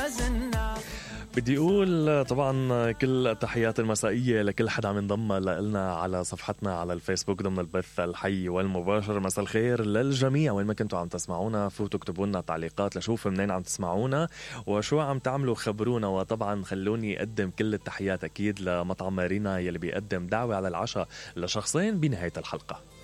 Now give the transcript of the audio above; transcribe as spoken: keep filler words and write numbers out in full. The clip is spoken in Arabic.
بدي أقول طبعا كل التحيات المسائية لكل حدا عم ينضم لنا على صفحتنا على الفيسبوك ضمن البث الحي والمباشر. مساء الخير للجميع وين ما كنتوا عم تسمعونا، فوتوا اكتبوا لنا تعليقات لشوف منين عم تسمعونا وشو عم تعملوا، خبرونا. وطبعا خلوني أقدم كل التحيات أكيد لمطعم مارينا يلي بيقدم دعوة على العشاء لشخصين بنهاية الحلقة.